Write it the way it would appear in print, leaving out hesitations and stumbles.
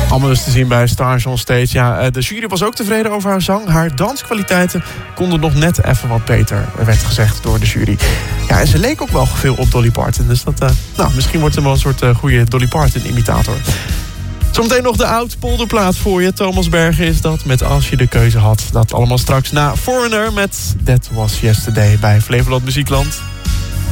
Allemaal dus te zien bij Stars on Stage. Ja, de jury was ook tevreden over haar zang. Haar danskwaliteiten konden nog net even wat beter, werd gezegd door de jury. Ja, en ze leek ook wel veel op Dolly Parton. Dus dat, misschien wordt ze wel een soort goede Dolly Parton-imitator. Zometeen nog de oud-polderplaat voor je. Thomas Bergen is dat met Als je de keuze had. Dat allemaal straks na Foreigner met That Was Yesterday bij Flevoland Muziekland.